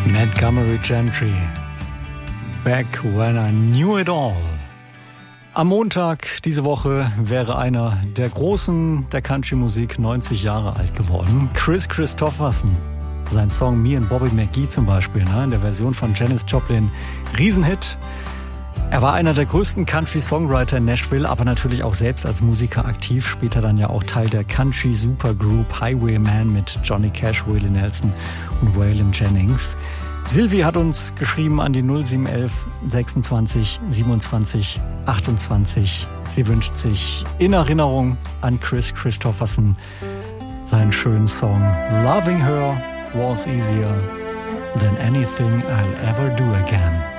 Montgomery Gentry, Back When I Knew It All. Am Montag diese Woche wäre einer der Großen der Country-Musik 90 Jahre alt geworden. Kris Kristofferson. Sein Song Me and Bobby McGee zum Beispiel, in der Version von Janis Joplin, Riesenhit. Er war einer der größten Country-Songwriter in Nashville, aber natürlich auch selbst als Musiker aktiv. Später dann ja auch Teil der Country-Supergroup Highwayman mit Johnny Cash, Willie Nelson und Waylon Jennings. Sylvie hat uns geschrieben an die 0711 26 27 28. Sie wünscht sich in Erinnerung an Kris Kristofferson seinen schönen Song Loving Her Was Easier Than Anything I'll Ever Do Again.